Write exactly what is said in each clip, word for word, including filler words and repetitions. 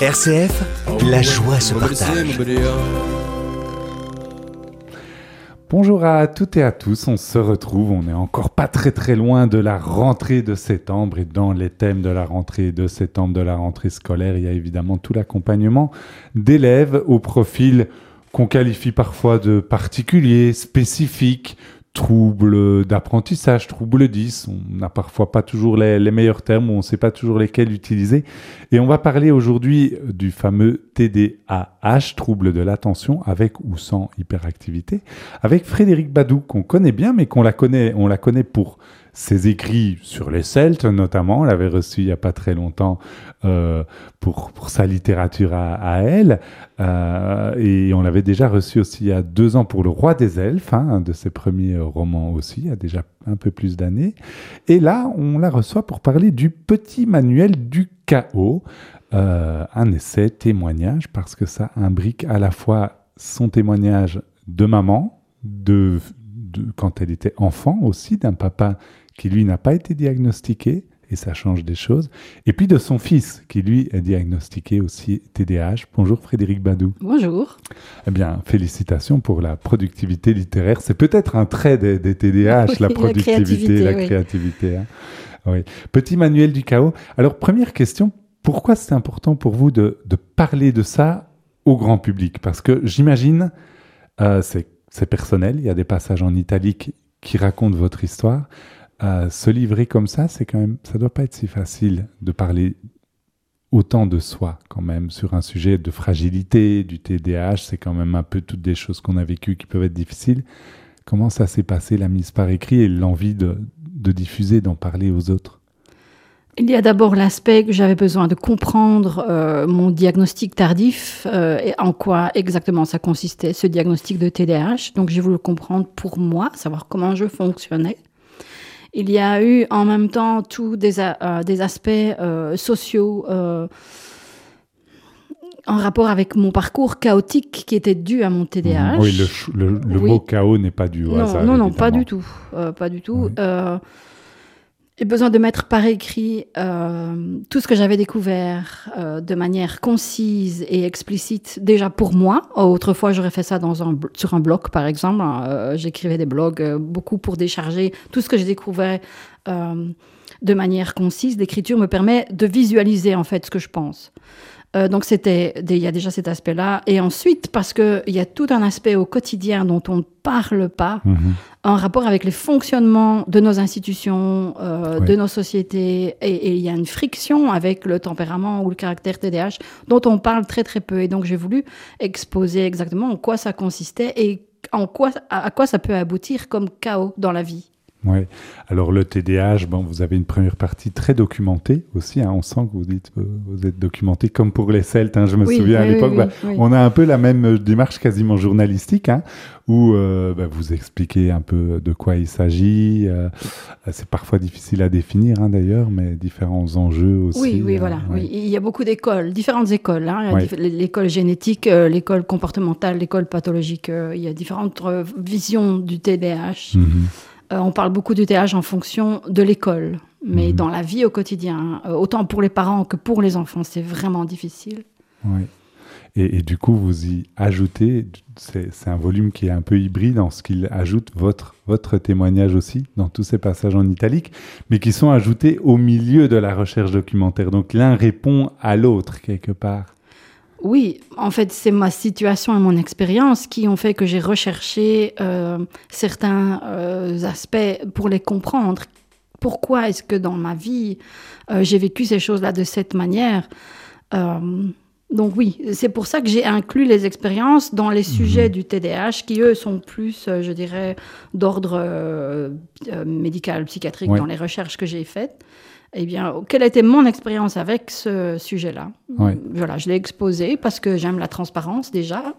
R C F, la joie se partage. Bonjour à toutes et à tous, on se retrouve, on n'est encore pas très très loin de la rentrée de septembre et dans les thèmes de la rentrée de septembre, de la rentrée scolaire, il y a évidemment tout l'accompagnement d'élèves au profil qu'on qualifie parfois de particulier, spécifique, troubles d'apprentissage, troubles dix. On n'a parfois pas toujours les, les meilleurs termes, on ne sait pas toujours lesquels utiliser. Et on va parler aujourd'hui du fameux T D A H, trouble de l'attention, avec ou sans hyperactivité, avec Frédérique Badou, qu'on connaît bien, mais qu'on la connaît, on la connaît pour ses écrits sur les Celtes, notamment. On l'avait reçu il n'y a pas très longtemps euh, pour, pour sa littérature à, à elle. Euh, et on l'avait déjà reçu aussi il y a deux ans pour Le Roi des Elfes, hein, un de ses premiers romans aussi, il y a déjà un peu plus d'années. Et là, on la reçoit pour parler du petit manuel du chaos, euh, un essai témoignage, parce que ça imbrique à la fois son témoignage de maman, de, de quand elle était enfant aussi, d'un papa qui lui n'a pas été diagnostiqué, et ça change des choses, et puis de son fils, qui lui est diagnostiqué aussi T D A H. Bonjour Frédérique Badou. Bonjour. Eh bien, félicitations pour la productivité littéraire. C'est peut-être un trait des, des T D A H, oui, la productivité, la créativité. La oui. créativité hein. Oui. Petit manuel du chaos. Alors, première question, pourquoi c'est important pour vous de, de parler de ça au grand public ? Parce que j'imagine, euh, c'est, c'est personnel, il y a des passages en italique qui racontent votre histoire. Euh, se livrer comme ça, c'est quand même, ça doit pas être si facile de parler autant de soi quand même sur un sujet de fragilité, du T D A H, c'est quand même un peu toutes des choses qu'on a vécues qui peuvent être difficiles. Comment ça s'est passé, la mise par écrit et l'envie de, de diffuser, d'en parler aux autres ? Il y a d'abord l'aspect que j'avais besoin de comprendre euh, mon diagnostic tardif euh, et en quoi exactement ça consistait, ce diagnostic de T D A H. Donc j'ai voulu comprendre pour moi, savoir comment je fonctionnais. Il y a eu en même temps tous des, euh, des aspects euh, sociaux euh, en rapport avec mon parcours chaotique qui était dû à mon T D A H. Oui, le, le, le oui. mot chaos n'est pas dû au non, hasard. Non, non, évidemment. pas du tout. Euh, pas du tout. Oui. Euh, j'ai besoin de mettre par écrit euh, tout ce que j'avais découvert euh, de manière concise et explicite, déjà pour moi. Autrefois, j'aurais fait ça dans un, sur un blog, par exemple. Euh, j'écrivais des blogs euh, beaucoup pour décharger tout ce que je découvrais euh, de manière concise. L'écriture me permet de visualiser, en fait, ce que je pense. Euh, donc, c'était, il y a déjà cet aspect-là. Et ensuite, parce qu'il y a tout un aspect au quotidien dont on ne parle pas, mmh. en rapport avec les fonctionnements de nos institutions, euh, ouais. de nos sociétés. Et il y a une friction avec le tempérament ou le caractère T D A H dont on parle très, très peu. Et donc, j'ai voulu exposer exactement en quoi ça consistait et en quoi, à, à quoi ça peut aboutir comme chaos dans la vie. Oui. Alors le T D A H, bon, vous avez une première partie très documentée aussi. Hein, on sent que vous dites, euh, vous êtes documenté comme pour les Celtes. Hein, je me oui, souviens oui, à l'époque, oui, bah, oui. on a un peu la même démarche quasiment journalistique, hein, où euh, bah, vous expliquez un peu de quoi il s'agit. Euh, c'est parfois difficile à définir, hein, d'ailleurs, mais différents enjeux aussi. Oui, oui, euh, voilà. Ouais. Oui. Il y a beaucoup d'écoles, différentes écoles. Hein. Il y a oui. diff- l'école génétique, euh, l'école comportementale, l'école pathologique. Euh, il y a différentes euh, visions du T D A H. Mm-hmm. Euh, on parle beaucoup du T D A H en fonction de l'école, mais mmh. dans la vie au quotidien, euh, autant pour les parents que pour les enfants, c'est vraiment difficile. Oui. Et, et du coup, vous y ajoutez, c'est, c'est un volume qui est un peu hybride en ce qu'il ajoute votre, votre témoignage aussi, dans tous ces passages en italique, mais qui sont ajoutés au milieu de la recherche documentaire. Donc l'un répond à l'autre, quelque part. Oui, en fait, c'est ma situation et mon expérience qui ont fait que j'ai recherché euh, certains euh, aspects pour les comprendre. Pourquoi est-ce que dans ma vie, euh, j'ai vécu ces choses-là de cette manière ? euh, Donc oui, c'est pour ça que j'ai inclus les expériences dans les sujets mmh. du T D A H qui, eux, sont plus, euh, je dirais, d'ordre euh, euh, médical, psychiatrique, ouais. dans les recherches que j'ai faites. Eh bien, quelle était mon expérience avec ce sujet-là ? Oui. Voilà, je l'ai exposé parce que j'aime la transparence déjà.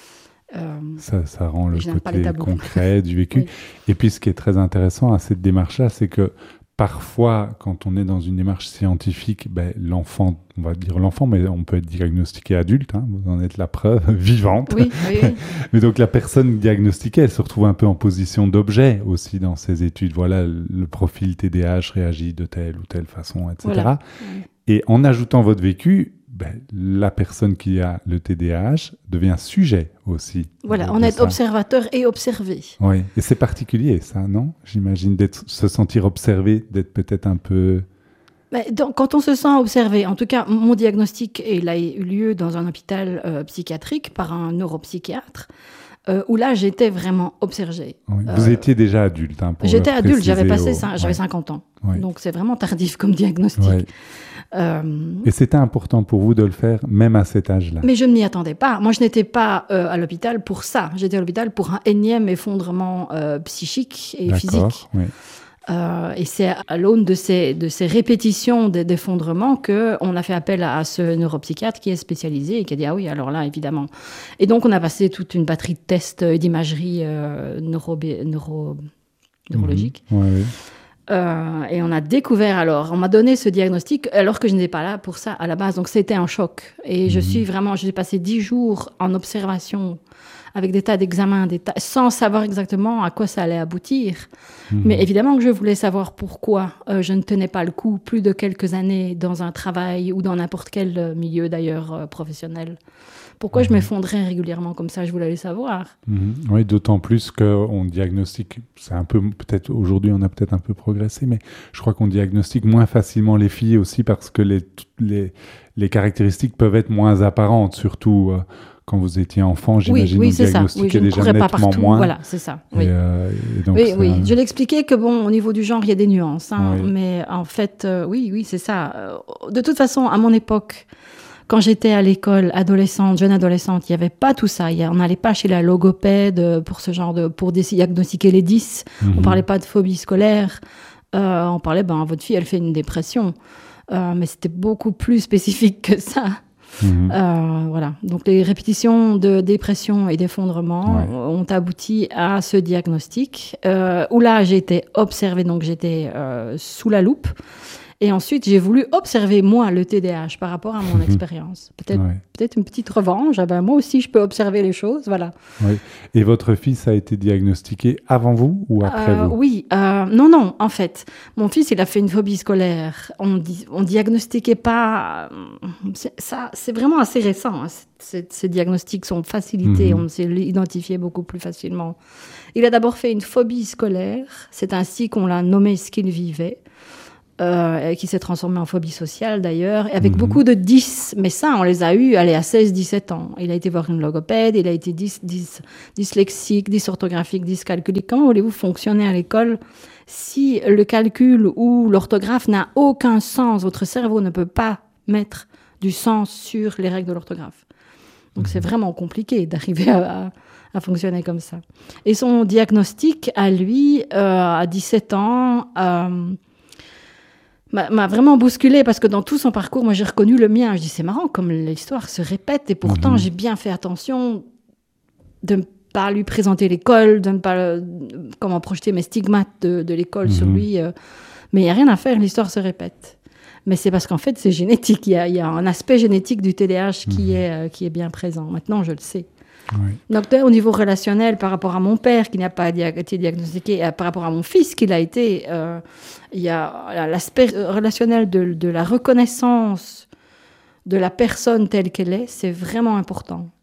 Euh, ça, ça rend le côté concret du vécu. Oui. Et puis, ce qui est très intéressant à cette démarche-là, c'est que parfois, quand on est dans une démarche scientifique, ben, l'enfant, on va dire l'enfant, mais on peut être diagnostiqué adulte, hein, vous en êtes la preuve vivante. Oui, oui, oui. Mais donc la personne diagnostiquée, elle se retrouve un peu en position d'objet aussi dans ses études. Voilà, le profil T D A H réagit de telle ou telle façon, et cetera. Voilà. Et en ajoutant votre vécu, ben, la personne qui a le T D A H devient sujet aussi. Voilà, on est ça. Observateur et observé. Oui, et c'est particulier ça, non? J'imagine d'être, se sentir observé, d'être peut-être un peu... Mais donc, quand on se sent observé, en tout cas, mon diagnostic il a eu lieu dans un hôpital euh, psychiatrique par un neuropsychiatre, euh, où là, j'étais vraiment observée. Oui. Euh, Vous étiez déjà adulte, hein, pour J'étais adulte, j'avais passé, au... ça, j'avais ouais. cinquante ans. Ouais. Donc, c'est vraiment tardif comme diagnostic. Ouais. Euh... Et c'était important pour vous de le faire, même à cet âge-là? Mais je ne m'y attendais pas. Moi, je n'étais pas euh, à l'hôpital pour ça. J'étais à l'hôpital pour un énième effondrement euh, psychique et D'accord, physique. Oui. Euh, et c'est à l'aune de ces, de ces répétitions d'effondrements qu'on a fait appel à, à ce neuropsychiatre qui est spécialisé et qui a dit « Ah oui, alors là, évidemment ». Et donc, on a passé toute une batterie de tests et d'imagerie euh, neuro, neuro, neurologique. Mmh, ouais, oui. Euh, et on a découvert alors, on m'a donné ce diagnostic alors que je n'étais pas là pour ça à la base. Donc, c'était un choc. Et mmh. je suis vraiment, j'ai passé dix jours en observation avec des tas d'examens, des tas, sans savoir exactement à quoi ça allait aboutir. Mmh. Mais évidemment que je voulais savoir pourquoi euh, je ne tenais pas le coup plus de quelques années dans un travail ou dans n'importe quel milieu d'ailleurs euh, professionnel. Pourquoi mmh. je m'effondrais régulièrement comme ça, je voulais le savoir. Mmh. Oui, d'autant plus qu'on diagnostique, c'est un peu, peut-être aujourd'hui on a peut-être un peu progressé, mais je crois qu'on diagnostique moins facilement les filles aussi parce que les, les, les caractéristiques peuvent être moins apparentes, surtout... Euh, quand vous étiez enfant, j'imagine, oui, oui, on diagnostiquait oui, déjà nettement moins. Voilà, c'est ça. Oui, et euh, et donc oui, oui. Un... je l'expliquais que, bon, au niveau du genre, il y a des nuances. Hein, oui. Mais en fait, euh, oui, oui, c'est ça. De toute façon, à mon époque, quand j'étais à l'école, adolescente, jeune adolescente, il n'y avait pas tout ça. On n'allait pas chez la logopède pour ce genre de... pour diagnostiquer les dys. Mm-hmm. On ne parlait pas de phobie scolaire. Euh, on parlait, ben, votre fille, elle fait une dépression. Euh, mais c'était beaucoup plus spécifique que ça. Mmh. Euh, voilà. Donc les répétitions de dépression et d'effondrement ouais. ont abouti à ce diagnostic euh, où là j'ai été observée, donc j'étais euh, sous la loupe. Et ensuite, j'ai voulu observer, moi, le T D A H par rapport à mon mmh. expérience. Peut-être, ouais. peut-être une petite revanche. Ah ben, moi aussi, je peux observer les choses. Voilà. Oui. Et votre fils a été diagnostiqué avant vous ou après euh, vous? Oui. Euh, non, non, en fait. Mon fils, il a fait une phobie scolaire. On ne diagnostiquait pas... C'est, ça, c'est vraiment assez récent. Hein. C'est, ces diagnostics sont facilités. Mmh. On s'est identifié beaucoup plus facilement. Il a d'abord fait une phobie scolaire. C'est ainsi qu'on l'a nommé ce qu'il vivait. Euh, qui s'est transformé en phobie sociale d'ailleurs, et avec mmh. beaucoup de dys, mais ça on les a eus allez, à seize dix-sept ans. Il a été voir une logopède, il a été dys, dys, dyslexique, dysorthographique, dyscalculique. Comment voulez-vous fonctionner à l'école si le calcul ou l'orthographe n'a aucun sens? Votre cerveau ne peut pas mettre du sens sur les règles de l'orthographe. Donc mmh. c'est vraiment compliqué d'arriver à, à, à fonctionner comme ça. Et son diagnostic à lui, euh, à dix-sept ans, euh, M'a, m'a vraiment bousculée parce que dans tout son parcours, moi j'ai reconnu le mien. Je dis c'est marrant comme l'histoire se répète et pourtant mmh. j'ai bien fait attention de ne pas lui présenter l'école, de ne pas euh, comment projeter mes stigmates de, de l'école mmh. sur lui. Euh, mais il n'y a rien à faire, l'histoire se répète. Mais c'est parce qu'en fait c'est génétique. Il y a, il y a un aspect génétique du T D A H qui, mmh. est, euh, qui est bien présent. Maintenant je le sais. Oui. Donc, au niveau relationnel, par rapport à mon père qui n'a pas été diagnostiqué, et par rapport à mon fils qui l'a été, euh, il y a l'aspect relationnel de, de la reconnaissance de la personne telle qu'elle est, c'est vraiment important.